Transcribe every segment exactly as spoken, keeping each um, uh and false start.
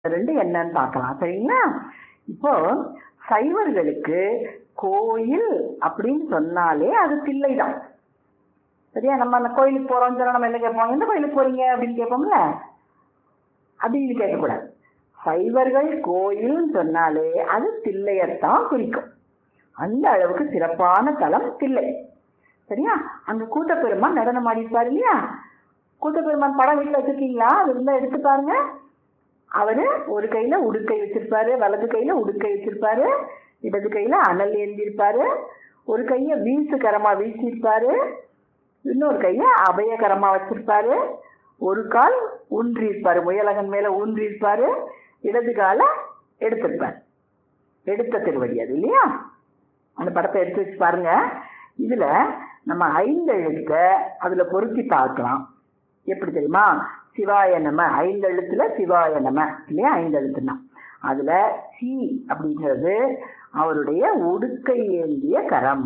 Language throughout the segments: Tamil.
ரெண்டு என்னன்னு பார்க்கலாம். சரிங்களா? இப்போ சைவர்களுக்கு கோயில் அப்படின்னு சொன்னாலே அது தில்லைதான். சரியா? நம்ம அந்த கோயிலுக்கு போறோம்னு சொன்னா நம்ம என்ன கேட்போம்? எந்த கோயிலுக்கு போறீங்க அப்படின்னு கேட்போம்ல, அப்படின்னு கேட்கக்கூடாது. சைவர்கள் கோயில்னு சொன்னாலே அது தில்லையத்தான் குறிக்கும். அந்த அளவுக்கு சிறப்பான தலம் தில்லை. சரியா? அங்க கூத்தப்பெருமான் நடனம் ஆடிப்பாரு இல்லையா? கூத்தப்பெருமான் படம் வீட்டில் வச்சிருக்கீங்களா? அது இருந்தா எடுத்து பாருங்க. அவரு ஒரு கையில உடுக்கை வச்சிருப்பாரு, வலது கையில உடுக்கை வச்சிருப்பாரு, இடது கையில அனல் ஏந்திருப்பாரு, ஒரு கைய வீசு கரமா வீசிருப்பாரு, இன்னொரு கைய அபயகரமா வச்சிருப்பாரு, ஒரு கால் ஊன்றி இருப்பாரு, முயலகன் மேல ஊன்றி இருப்பாரு, இடது கால எடுத்திருப்பாரு. எடுத்த திருவடி அது இல்லையா? அந்த படத்தை எடுத்து வச்சு பாருங்க. இதுல நம்ம ஐந்து எழுத்த அதுல பொருத்தி பார்க்கலாம். எப்படி தெரியுமா? சிவாய நம, ஐந்து எழுத்துல சிவாய நம இல்லையா? ஐந்து எழுத்துனா அதுல சி அப்படிங்கிறது அவருடைய உடுக்கை ஏந்திய கரம்,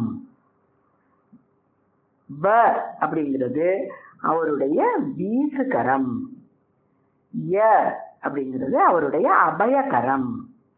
ப அப்படிங்கிறது அவருடைய வீசு கரம், ய அப்படிங்கிறது அவருடைய அபயகரம்,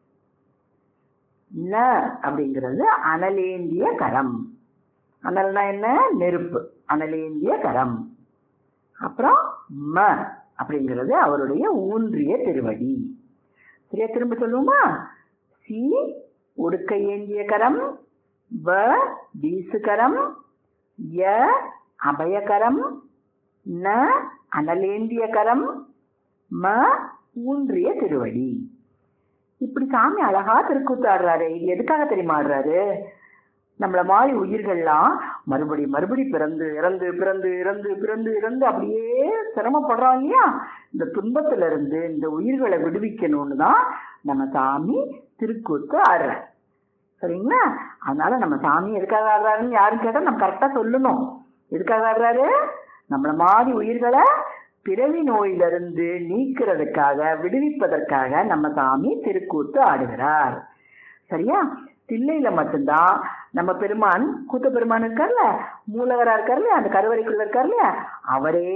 ந அப்படிங்கிறது அனலேந்திய கரம். அனல்னா என்ன? நெருப்பு. அனலேந்திய கரம். அப்புறம் ம அப்படிங்கிறது அவருடைய ஊன்றிய திருவடி. சரியா? திரும்ப சொல்லுவோமா? சி உடுக்கை ஏந்திய கரம், வ வீசுகரம், ய அபயகரம், ந அனலேந்திய கரம், ம ஊன்றிய திருவடி. இப்படி சாமி அழகா திருக்கூத்து ஆடுறாரு. இது எதுக்காக தெரியுமா ஆடுறாரு? நம்மள மாதிரி உயிர்கள்லாம் மறுபடி மறுபடி பிறந்து இறந்து பிறந்து இறந்து பிறந்து இறந்து அப்படியே சிரமப்படுறோம் இல்லையா? இந்த துன்பத்துல இருந்து இந்த உயிர்களை விடுவிக்கணும்னு தான் நம்ம சாமி திருக்கூத்து ஆடுற. சரிங்களா? அதனால நம்ம சாமி எதுக்காக ஆடுறாருன்னு யாரும் கேட்டா நம்ம கரெக்டா சொல்லணும். எதுக்காக ஆடுறாரு? நம்மள மாதிரி உயிர்களை பிறவி நோயிலிருந்து நீக்கிறதுக்காக, விடுவிப்பதற்காக நம்ம சாமி திருக்கூத்து ஆடுகிறார். சரியா? தில்லையில மட்டும்தான் நம்ம பெருமான், கூத்த பெருமான் இருக்கார்ல, மூலவரா இருக்காருல்ல, அந்த கருவறைக்குள்ள இருக்காருல்ல, அவரே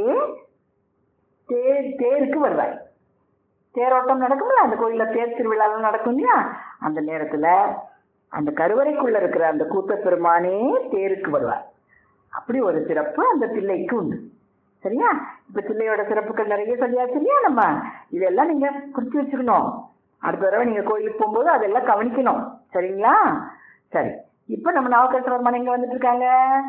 தேர் தேருக்கு வருவார். தேரோட்டம் நடக்கும்ல, அந்த கோயில்ல தேர் திருவிழாலாம் நடக்கும் இல்லையா? அந்த நேரத்துல அந்த கருவறைக்குள்ள இருக்கிற அந்த கூத்த பெருமானே தேருக்கு வருவார். அப்படி ஒரு சிறப்பு அந்த தில்லைக்கு உண்டு. சரியா? இப்ப தில்லையோட சிறப்புகள் நிறைய சொல்லியாச்சு இல்லையா? நம்ம இதெல்லாம் நீங்க குறிச்சு வச்சுக்கணும். அடுத்த தடவை நீங்க கோயிலுக்கு போகும்போது அதெல்லாம் கவனிக்கணும். சரிங்களா? சரி, இப்ப நம்ம நாவுக்கரசர் எங்க வந்துட்டு இருக்காங்க?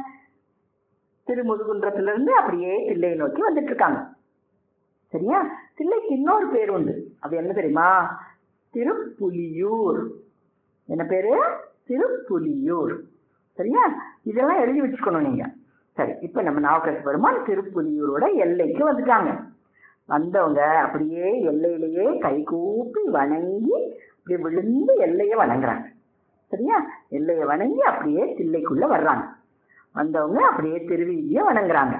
திருமுதுகுன்றத்துல இருந்து அப்படியே தில்லையை நோக்கி வந்துட்டு இருக்காங்க. சரியா? தில்லைக்கு இன்னொரு பேர் உண்டு. அது என்ன தெரியுமா? திருப்புலியூர். என்ன பேரு? திருப்புலியூர். சரியா? இதெல்லாம் எழுதி வச்சுக்கணும் நீங்க. சரி, இப்ப நம்ம நாவுக்கரசர் பெருமான் திருப்புலியூரோட எல்லைக்கு வந்துட்டாங்க. வந்தவங்க அப்படியே எல்லையிலேயே கை கூப்பி வணங்கி அப்படியே விழுந்து எல்லையை வணங்குறாங்க. சரியா? எல்லையை வணங்கி அப்படியே தில்லைக்குள்ள வர்றாங்க. வந்தவங்க அப்படியே திருவீதியை வணங்குறாங்க.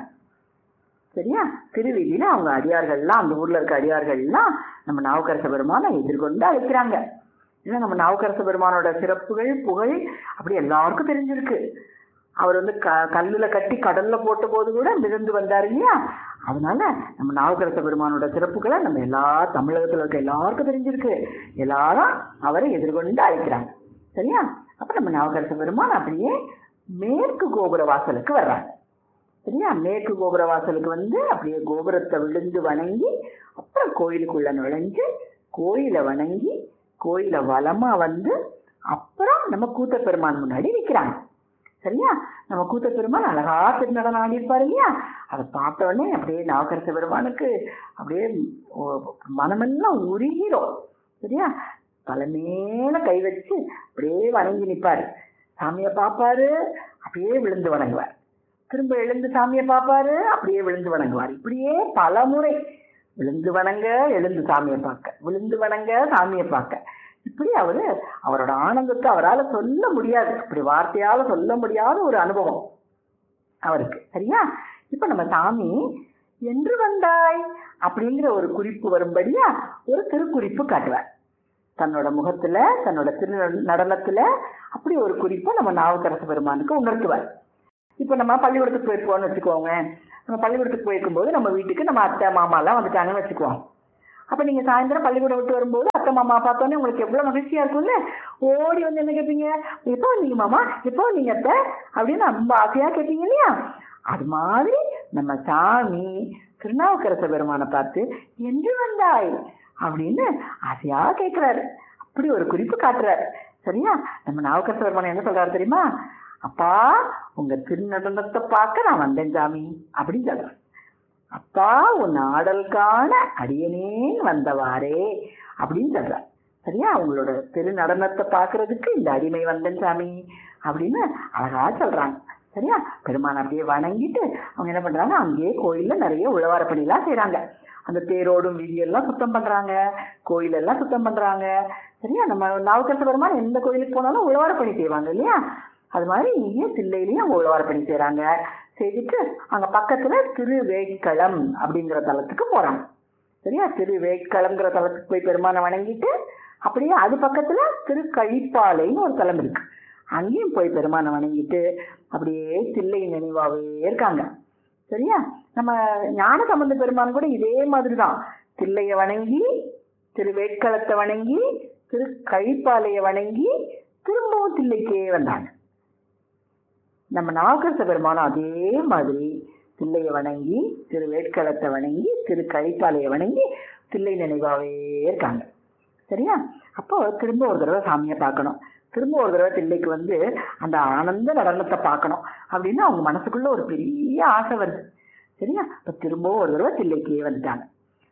சரியா? திருவீதியில அவங்க அடியார்கள்லாம், அந்த ஊர்ல இருக்க அடியார்கள்லாம் நம்ம நாவுக்கரச பெருமானை எதிர்கொண்டு அழைக்கிறாங்க. ஏன்னா நம்ம நாவுக்கரச பெருமானோட சிறப்புகள் புகழ் அப்படி எல்லாருக்கும் தெரிஞ்சிருக்கு. அவர் வந்து க கல்லுல கட்டி கடல்ல போட்ட போது கூட மிதந்து வந்தாரு இல்லையா? அதனால நம்ம நாவுக்கரச பெருமானோட சிறப்புகளை நம்ம எல்லா தமிழகத்துல இருக்க எல்லாருக்கும் தெரிஞ்சிருக்கு. எல்லாரும் அவரை எதிர்கொண்டு அழைக்கிறாங்க. சரியா? அப்ப நம்ம நாவுக்கரச பெருமான் அப்படியே மேற்கு கோபுர வாசலுக்கு வர்றாங்க. சரியா? மேற்கு கோபுர வாசலுக்கு வந்து அப்படியே கோபுரத்தை விழுந்து வணங்கி அப்புறம் கோயிலுக்குள்ள நுழைஞ்சு கோயிலை வணங்கி கோயிலை வலமா வந்து அப்புறம் நம்ம கூத்த பெருமான் முன்னாடி நிற்கிறாங்க. சரியா? நம்ம கூத்த பெருமான் அழகா திருநடனம் ஆடிருப்பாரு இல்லையா? அதை பார்த்த உடனே அப்படியே நாவுக்கரச பெருமானுக்கு அப்படியே மனமெல்லாம் உருகிறோம். சரியா? தலைமையில கை வச்சு அப்படியே வணங்கி நிற்பாரு. சாமியை பார்ப்பாரு, அப்படியே விழுந்து வணங்குவார். திரும்ப எழுந்து சாமியை பார்ப்பாரு, அப்படியே விழுந்து வணங்குவார். இப்படியே பல முறை விழுந்து வணங்க, எழுந்து சாமியை பார்க்க, விழுந்து வணங்க, சாமியை பார்க்க. இப்படி அவரு அவரோட ஆனந்தத்தை அவரால் சொல்ல முடியாது, இப்படி வார்த்தையால சொல்ல முடியாத ஒரு அனுபவம் அவருக்கு. சரியா? இப்ப நம்ம சாமி என்று வந்தாய் அப்படிங்கிற ஒரு குறிப்பு வரும்படியா ஒரு திருக்குறிப்பு காட்டுவார். தன்னோட முகத்துல, தன்னோட திரு நடனத்துல அப்படி ஒரு குறிப்பை நம்ம நாவுக்கரச பெருமானுக்கு உணர்த்துவார். இப்ப நம்ம பள்ளிக்கூடத்துக்கு போயிருப்போம்னு வச்சுக்கோங்க. நம்ம பள்ளிக்கூடத்துக்கு போயிருக்கும் போது நம்ம வீட்டுக்கு நம்ம அத்தை மாமா எல்லாம் வந்துட்டாங்கன்னு வச்சுக்குவோம். அப்ப நீங்க சாயந்தரம் பள்ளிக்கூடம் விட்டு வரும்போது அத்தை மாமா பார்த்தோன்னே உங்களுக்கு எவ்வளவு மகிழ்ச்சியா இருக்கும்ல. ஓடி வந்து என்ன கேட்பீங்க, எப்போ வந்தீங்க மாமா, எப்போ வந்தீங்க அத்தை அப்படின்னு ரொம்ப ஆசையா கேட்பீங்க இல்லையா? அது மாதிரி நம்ம சாமி திருநாவுக்கரச பெருமானை பார்த்து என்று வந்தாய் அப்படின்னு ஆசையா கேட்கிறாரு. அப்படி ஒரு குறிப்பு காட்டுறாரு. சரியா? நம்ம நாவுக்கரச பெருமானை என்ன சொல்றாரு தெரியுமா? அப்பா உங்க திருநடனத்தை பார்க்க நான் வந்தேன் சாமி அப்படின்னு சொல்றேன். அப்பா உன் ஆடல் காண அடியனேன் வந்தவாறே அப்படின்னு சொல்றார். சரியா? உங்களோட திருநடனத்தை பார்க்கறதுக்கு இந்த அடிமை வந்தேன் சாமி அப்படின்னு அழகா சொல்றாங்க. சரியா? பெருமான் அப்படியே வணங்கிட்டு அவங்க என்ன பண்றாங்க, அங்கேயே கோயில்ல நிறைய உழவார பணியெல்லாம் செய்யறாங்க. அந்த தேரோடும் வீதியெல்லாம் சுத்தம் பண்றாங்க, கோயிலெல்லாம் சுத்தம் பண்றாங்க. சரியா? நம்ம நாவுக்கரச பெருமான் எந்த கோயிலுக்கு போனாலும் உழவார பணி செய்வாங்க இல்லையா? அது மாதிரி இங்கே தில்லையிலையும் அவங்க உழவார பணி செய்யறாங்க. செய்துட்டு அங்க பக்கத்துல திருவேட்களம் அப்படிங்கிற தலத்துக்கு போறாங்க. சரியா? திருவேட்களம்ங்கிற தலத்துக்கு போய் பெருமானை வணங்கிட்டு அப்படியே அது பக்கத்துல திருக்கழிப்பாலைன்னு ஒரு தலம் இருக்கு, அங்கேயும் போய் பெருமானை வணங்கிட்டு அப்படியே தில்லை நினைவாவே இருக்காங்க. சரியா? நம்ம ஞானசம்பந்த பெருமான் கூட இதே மாதிரிதான் தில்லைய வணங்கி திருவேட்களத்தை வணங்கி திருக்கழிப்பாலைய வணங்கி திரும்பவும் தில்லைக்கே வந்தாங்க. நம்ம நாவுக்கரச பெருமானும் அதே மாதிரி தில்லைய வணங்கி திருவேட்களத்தை வணங்கி திரு கழிப்பாலைய வணங்கி தில்லை நினைவாவே இருக்காங்க. சரியா? அப்போ திரும்ப ஒரு தடவை சாமியை பார்க்கணும், திரும்ப ஒரு தடவை தில்லைக்கு வந்து அந்த ஆனந்த நடனத்தை பார்க்கணும் அப்படின்னு அவங்க மனசுக்குள்ள ஒரு பெரிய ஆசை வருது. சரியா? இப்போ திரும்பவும் ஒரு தடவை தில்லைக்கே வந்துட்டாங்க.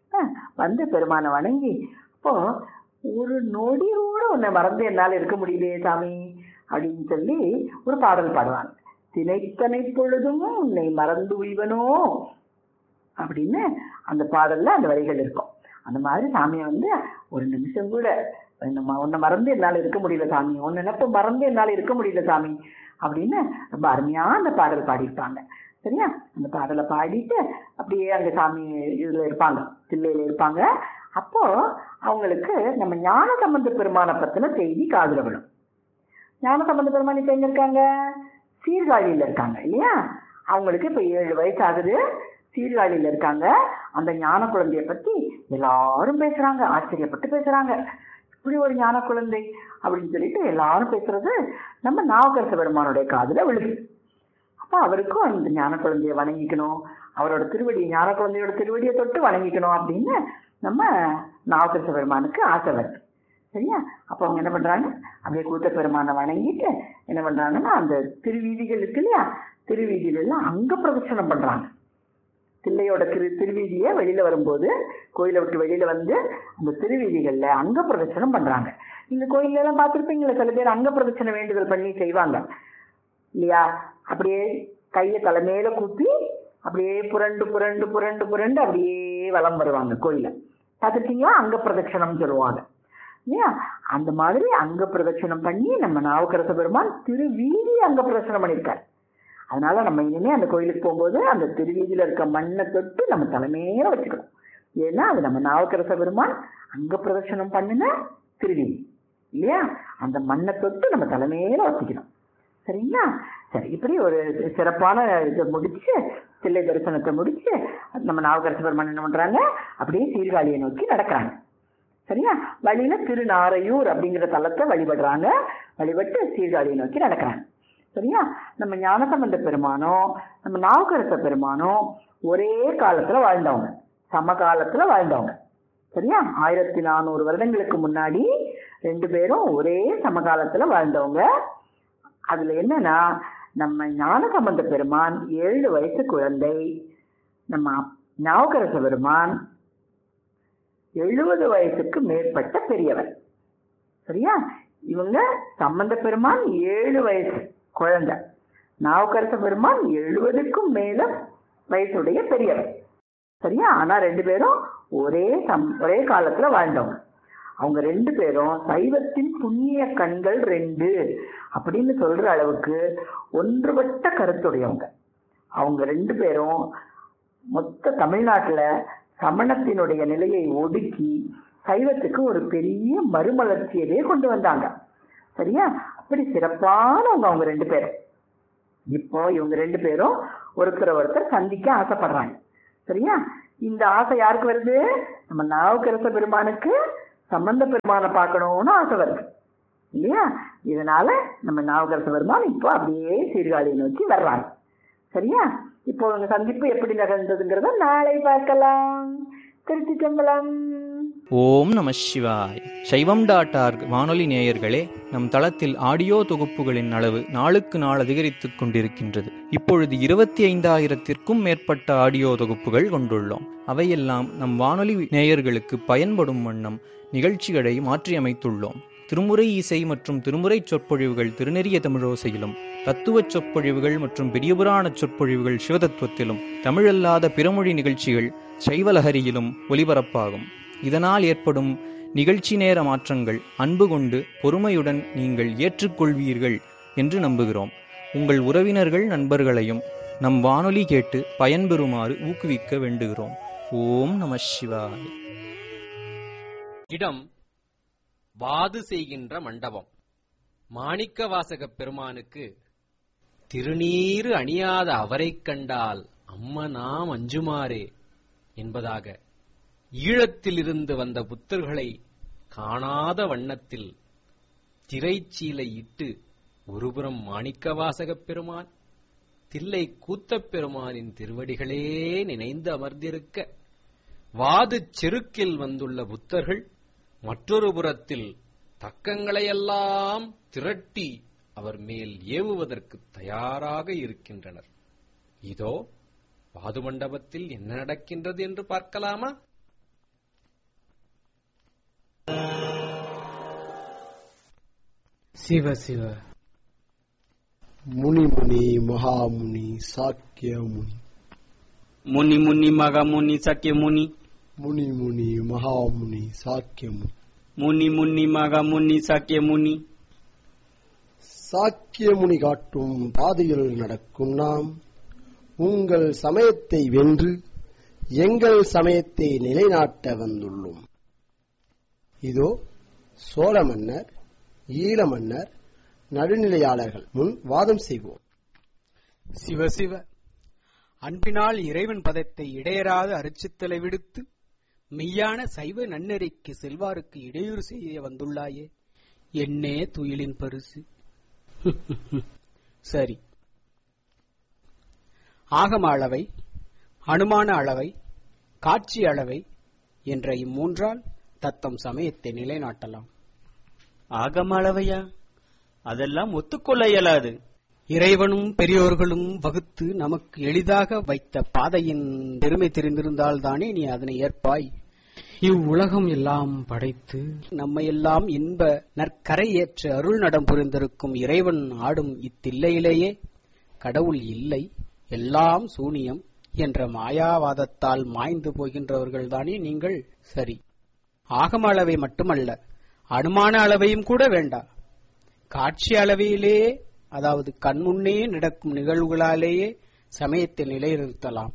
வந்து பெருமானை வணங்கி அப்போ ஒரு நொடி கூட உன்னை மறந்து என்னால் இருக்க முடியலையே சாமி அப்படின்னு சொல்லி ஒரு பாடல் பாடுவாங்க. தினைத்தனை பொழுதும் உன்னை மறந்து உய்வனோ அப்படின்னு அந்த பாடல்ல அந்த வரிகள் இருக்கும். அந்த மாதிரி சாமியை வந்து ஒரு நிமிஷம் கூட உன்னை மறந்து என்னால் இருக்க முடியல சாமி, உன் நினைப்பு மறந்து என்னால் இருக்க முடியல சாமி அப்படின்னு ரொம்ப அருமையா அந்த பாடல் பாடியிருப்பாங்க. சரியா? அந்த பாடலை பாடிட்டு அப்படியே அங்க சாமி இதுல இருப்பாங்க, தில்லையில இருப்பாங்க. அப்போ அவங்களுக்கு நம்ம ஞானசம்பந்த பெருமானை பத்தின செய்தி காதுல விடும். ஞானசம்பந்த பெருமான் இப்ப எங்க இருக்காங்க? சீர்காழியில இருக்காங்க இல்லையா? அவங்களுக்கு இப்ப ஏழு வயசு ஆகுது, சீர்காழியில இருக்காங்க. அந்த ஞான குழந்தைய பத்தி எல்லாரும் பேசுறாங்க, ஆச்சரியப்பட்டு பேசுறாங்க. இப்படி ஒரு ஞான குழந்தை அப்படின்னு சொல்லிட்டு எல்லாரும் பேசுறது நம்ம நாவுக்கரச பெருமானுடைய காதுல விழுது. அப்ப அவருக்கும் அந்த ஞான குழந்தைய வணங்கிக்கணும், அவரோட திருவடி ஞான குழந்தையோட திருவடியை தொட்டு வணங்கிக்கணும் அப்படின்னு நம்ம நாவுக்கரச பெருமானுக்கு ஆசை வருது. சரியா? அப்போ அவங்க என்ன பண்றாங்க, அப்படியே கூத்த பெருமானை வணங்கிட்டு என்ன பண்றாங்கன்னா அந்த திருவீதிகள் இருக்கு இல்லையா, திருவீதியில எல்லாம் அங்க பிரதட்சணம் பண்றாங்க. தில்லையோட திரு திருவீதியை வெளியில வரும்போது கோயிலை விட்டு வெளியில வந்து அந்த திருவீதிகள்ல அங்க பிரதட்சணம் பண்றாங்க. இந்த கோயில்ல எல்லாம் பார்த்துருப்பீங்களா, சில பேர் அங்க பிரதட்சணம் வேண்டுதல் பண்ணி செய்வாங்க இல்லையா? அப்படியே கையை தலைமையில கூப்பி அப்படியே புரண்டு புரண்டு புரண்டு புரண்டு அப்படியே வலம் வருவாங்க கோயில. பார்த்துருக்கீங்களா? அங்க பிரதட்சணம் சொல்லுவாங்க இல்லையா? அந்த மாதிரி அங்க பிரதட்சணம் பண்ணி நம்ம நாவுக்கரச பெருமான் திருவீதி அங்க பிரதட்சணம் பண்ணியிருக்காரு. அதனால நம்ம இனிமே அந்த கோயிலுக்கு போகும்போது அந்த திருவீதியில இருக்க மண்ணை தொட்டு நம்ம தலைமையில வச்சுக்கணும். ஏன்னா அது நம்ம நாவுக்கரச பெருமான் அங்க பிரதட்சணம் பண்ணின திருவீதி இல்லையா? அந்த மண்ணை தொட்டு நம்ம தலைமையில வச்சுக்கணும். சரிங்களா? சரி, இப்படி ஒரு சிறப்பான இதை முடிச்சு தில்லை தரிசனத்தை முடிச்சு நம்ம நாவுக்கரச பெருமான் என்ன பண்றாங்க, அப்படியே சீர்காழியை நோக்கி நடக்கிறாங்க. சரியா? வழியில திருநாரையூர் அப்படிங்கிற தலத்தை வழிபடுறாங்க, வழிபட்டு சீர்காழியை நோக்கி நடக்கிறாங்க. சரியா? நம்ம ஞானசம்பந்த பெருமானும் நம்ம நாவுக்கரச பெருமானும் ஒரே காலத்துல வாழ்ந்தவங்க, சமகாலத்துல வாழ்ந்தவங்க. சரியா? ஆயிரத்தி நானூறு வருடங்களுக்கு முன்னாடி ரெண்டு பேரும் ஒரே சமகாலத்துல வாழ்ந்தவங்க. அதுல என்னன்னா நம்ம ஞானசம்பந்த பெருமான் ஏழு வயசு குழந்தை, நம்ம நாவுக்கரச பெருமான் எழுபது வயசுக்கு மேற்பட்ட பெரியவர். சரியா? இவங்க சம்பந்த பெருமான் ஏழு வயசு குழந்தை, நாவுக்கரச பெருமான் எழுபதுக்கும் மேல வயசுடைய பெரியவர். சரியா? ஆனா ரெண்டு பேரும் ஒரே சம் ஒரே காலத்துல வாழ்ந்தவங்க. அவங்க ரெண்டு பேரும் சைவத்தின் புண்ணிய கண்கள் ரெண்டு அப்படின்னு சொல்ற அளவுக்கு ஒன்றுபட்ட கருத்துடையவங்க. அவங்க ரெண்டு பேரும் மொத்த தமிழ்நாட்டுல சமணத்தினுடைய நிலையை ஒடுக்கி சைவத்துக்கு ஒரு பெரிய மறுமலர்ச்சியவே கொண்டு வந்தாங்க. சரியா? அப்படி சிறப்பானவங்க அவங்க ரெண்டு பேரும். இப்போ இவங்க ரெண்டு பேரும் ஒருத்தர் ஒருத்தர் சந்திக்க ஆசைப்படுறாங்க. சரியா? இந்த ஆசை யாருக்கு வருது? நம்ம நாவுக்கரச பெருமானுக்கு சம்பந்த பெருமானை பார்க்கணும்னு ஆசை வருது இல்லையா? இதனால நம்ம நாவுக்கரச பெருமான் இப்போ அப்படியே சீர்காழியை நோக்கி வர்றாங்க. சரியா? இப்போ உங்க சந்திப்பு எப்படி நிகழ்ந்ததுங்கிறத நாளை பார்க்கலாம். திருச்சிற்றம்பலம். ஓம் நம சிவாய். சைவம் டாட் ஆர்க் வானொலி நேயர்களே, நம் தளத்தில் ஆடியோ தொகுப்புகளின் அளவு நாளுக்கு நாள் அதிகரித்துக் கொண்டிருக்கின்றது. இப்பொழுது இருபத்தி ஐந்தாயிரத்திற்கும் மேற்பட்ட ஆடியோ தொகுப்புகள் கொண்டுள்ளோம். அவையெல்லாம் நம் வானொலி நேயர்களுக்கு பயன்படும் வண்ணம் நிகழ்ச்சிகளை மாற்றியமைத்துள்ளோம். திருமுறை இசை மற்றும் திருமுறை சொற்பொழிவுகள் திருநெறிய தமிழோசையிலும், தத்துவச் சொற்பொழிவுகள் மற்றும் பெரியபுராண சொற்பொழிவுகள் சிவதத்துவத்திலும், தமிழல்லாத பிறமொழி நிகழ்ச்சிகள் சைவலஹரியிலும் ஒலிபரப்பாகும். இதனால் ஏற்படும் நிகழ்ச்சி நேர மாற்றங்கள் அன்பு கொண்டு பொறுமையுடன் நீங்கள் ஏற்றுக்கொள்வீர்கள் என்று நம்புகிறோம். உங்கள் உறவினர்கள் நண்பர்களையும் நம் வானொலி கேட்டு பயன்பெறுமாறு ஊக்குவிக்க வேண்டுகிறோம். ஓம் நம சிவாய். இடம் வாது செய்கின்ற மண்டபம். மாணிக்கவாசகப் பெருமானுக்கு திருநீறு அணியாத அவரைக் கண்டால் அம்மனாம் அஞ்சுமாறே என்பதாக ஈழத்திலிருந்து வந்த புத்தர்களை காணாத வண்ணத்தில் திரைச்சீலை இட்டு ஒருபுறம் மாணிக்கவாசகப் பெருமான், தில்லை கூத்தப் பெருமானின் திருவடிகளே நினைந்து அமர்ந்திருக்க, வாது செருக்கில் வந்துள்ள புத்தர்கள் மற்றொரு புறத்தில் தக்கங்களையெல்லாம் திரட்டி அவர் மேல் ஏவுவதற்கு தயாராக இருக்கின்றனர். இதோ வாது மண்டபத்தில் என்ன நடக்கின்றது என்று பார்க்கலாமா? சிவ சிவ. முனி முனி மகாமுனி சாக்கிய முனி. முனி முனி மகாமுனி சாக்கிய முனி. முனி முனி மகாமுனி சாக்கிய முனி. முனி முனி மகாமுனி சாக்கிய முனி. சாக்கிய முனி காட்டும் பாதையில் நடக்கும் நாம் உங்கள் சமயத்தை வென்று எங்கள் சமயத்தை நிலைநாட்ட வந்துள்ளோம். இதோ சோழ மன்னர், ஈழ மன்னர், நடுநிலையாளர்கள் முன் வாதம் செய்வோம். சிவ சிவ. அன்பினால் இறைவன் பதத்தை இடையராத அரிச்சித்தலை விடுத்து மெய்யான சைவ நன்னெறிக்கு செல்வாருக்கு இடையூறு செய்ய வந்துள்ளாயே, என்னே துயிலின் பரிசு. சரி, ஆகம அளவை, அனுமான அளவை, காட்சி அளவை என்ற இம்மூன்றால் தத்தம் சமயத்தை நிலைநாட்டலாம். ஆகம அளவையா? அதெல்லாம் ஒத்துக்கொள்ள இயலாது. இறைவனும் பெரியோர்களும் வகுத்து நமக்கு எளிதாக வைத்த பாதையின் பெருமை தெரிந்திருந்தால் தானே நீ அதனை ஏற்பாய். இவ்வுலகம் எல்லாம் படைத்து நம்மையெல்லாம் இன்ப நற்கரை ஏற்ற அருள் நடம் புரிந்திருக்கும் இறைவன் ஆடும் இத்தில்லையிலேயே கடவுள் இல்லை, எல்லாம் சூனியம் என்ற மாயாவாதத்தால் மாய்ந்து போகின்றவர்கள்தானே நீங்கள். சரி, ஆகம அளவை மட்டுமல்ல, அனுமான அளவையும் கூட வேண்டா. காட்சி அளவையிலே, அதாவது கண்முன்னே நடக்கும் நிகழ்வுகளாலேயே சமயத்தை நிலைநிறுத்தலாம்.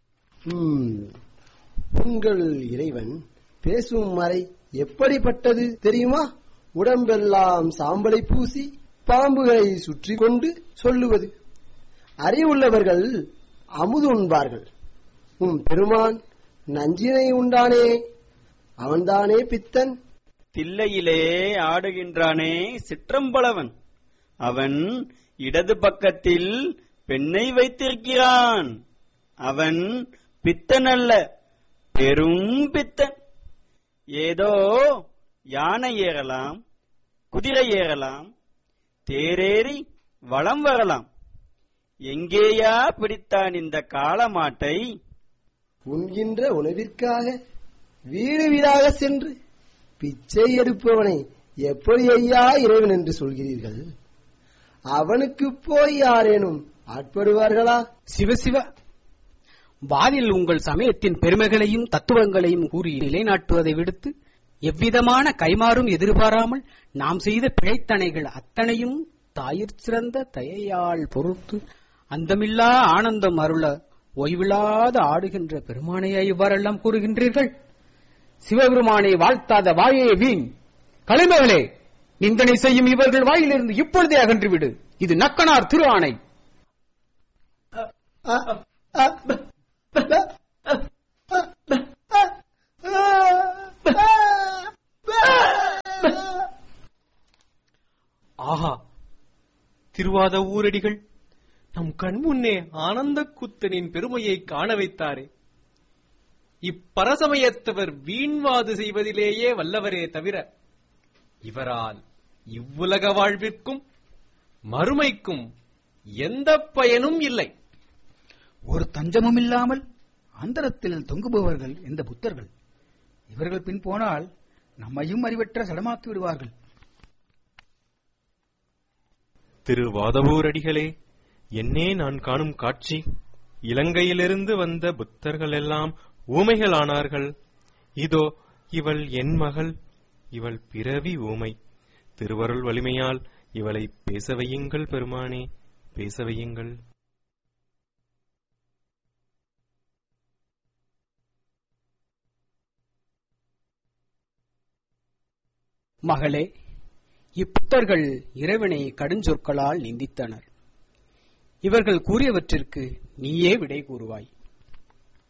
உங்கள் இறைவன் பேசும் மறை எப்படிப்பட்டது தெரியுமா? உடம்பெல்லாம் சாம்பலை பூசி பாம்புகளை சுற்றி கொண்டு சொல்லுவது. அறிவுள்ளவர்கள் அமுது உண்பார்கள். உன் பெருமான் நஞ்சினை உண்டானே, அவன்தானே பித்தன். தில்லையிலே ஆடுகின்றானே சிற்றம்பலவன், அவன் இடது பக்கத்தில் பெண்ணை வைத்திருக்கிறான். அவன் பித்தன் அல்ல, பெரும் பித்தன். ஏதோ யானை ஏறலாம், குதிரை ஏறலாம், தேரேறி வலம் வரலாம். எங்கேயா பிடித்தான் இந்த காளமாட்டை? உண்கின்ற உணவிற்காக வீடு வீடாக சென்று பிச்சை எடுப்பவனை எப்படி ஐயா இறைவன் என்று சொல்கிறீர்கள்? அவனுக்கு போய் யாரேனும் ஆட்படுவார்களா? சிவசிவ. வாதில் உங்கள் சமயத்தின் பெருமைகளையும் தத்துவங்களையும் கூறி நிலைநாட்டுவதை விடுத்து எவ்விதமான கைமாறும் எதிர்பாராமல் நாம் செய்த பிழைத்தனைகள் அத்தனையும் தாயிற் சிறந்த தயையால் பொறுத்து அந்தமில்லா ஆனந்தம் அருள ஓய்வில்லாத ஆடுகின்ற பெருமானையா இவ்வாறெல்லாம் கூறுகின்றீர்கள்? சிவபெருமானை வாழ்த்தாத வாயே வீண். கலைமகளே, நிந்தனை செய்யும் இவர்கள் வாயிலிருந்து இப்பொழுதே அகன்றுவிடு. இது நக்கனார் திரு ஆணை. அ ஆஹா, திருவாத ஊரடிகள் நம் கண்முன்னே ஆனந்த கூத்தனின் பெருமையை காண வைத்தாரே. இப்பரசமயத்தவர் வீண்வாது செய்வதிலேயே வல்லவரே தவிர இவரால் இவ்வுலக வாழ்விற்கும் மறுமைக்கும் எந்த பயனும் இல்லை. ஒரு தஞ்சமும் இல்லாமல் அந்தரத்தில் தொங்குபவர்கள் இந்த புத்தர்கள். இவர்கள் பின் போனால் நம்மையும் அறிவற்ற சடமாக்கி விடுவார்கள். திரு வாதவூரடிகளே, என்னே நான் காணும் காட்சி. இலங்கையிலிருந்து வந்த புத்தர்கள் எல்லாம் ஊமைகளானார்கள். இதோ இவள் என் மகள், இவள் பிறவி ஊமை. திருவருள் வலிமையால் இவளை பேச வையுங்கள் பெருமானே, பேச வையுங்கள். மகளே, இப்புத்தர்கள் இறைவனை கடுஞ்சொற்களால் நிந்தித்தனர். இவர்கள் கூறியவற்றிற்கு நீயே விடை கூறுவாய்.